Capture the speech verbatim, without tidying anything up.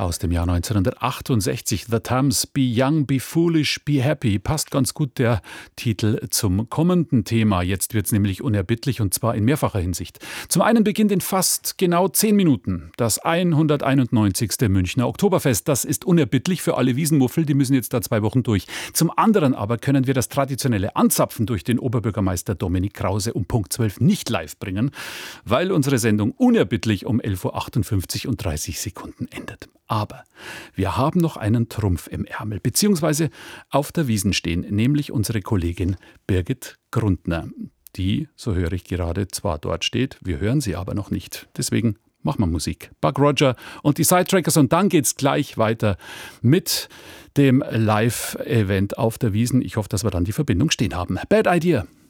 aus dem Jahr neunzehnhundertachtundsechzig. The Thames, Be Young, Be Foolish, Be Happy. Passt ganz gut der Titel zum kommenden Thema. Jetzt wird's nämlich unerbittlich und zwar in mehrfacher Hinsicht. Zum einen beginnt in fast genau zehn Minuten das hunderteinundneunzigste Münchner Oktoberfest. Das ist unerbittlich für alle Wiesenmuffel, die müssen jetzt da zwei Wochen durch. Zum anderen aber können wir das traditionelle Anzapfen durch den Oberbürgermeister Dominik Krause um Punkt zwölf nicht live bringen, weil unsere Sendung unerbittlich um elf Uhr achtundfünfzig und dreißig Sekunden endet. Aber wir haben noch einen Trumpf im Ärmel, beziehungsweise auf der Wiesn stehen, nämlich unsere Kollegin Birgit Grundner, die, so höre ich gerade, zwar dort steht, wir hören sie aber noch nicht. Deswegen machen wir Musik. Buck Roger und die Sidetrackers und dann geht's gleich weiter mit dem Live-Event auf der Wiesn. Ich hoffe, dass wir dann die Verbindung stehen haben. Bad Idea.